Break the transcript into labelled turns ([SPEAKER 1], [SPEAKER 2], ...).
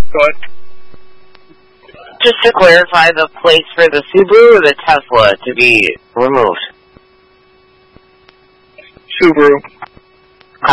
[SPEAKER 1] Go ahead.
[SPEAKER 2] Just to clarify, the place for the Subaru or the Tesla to be removed?
[SPEAKER 1] Subaru.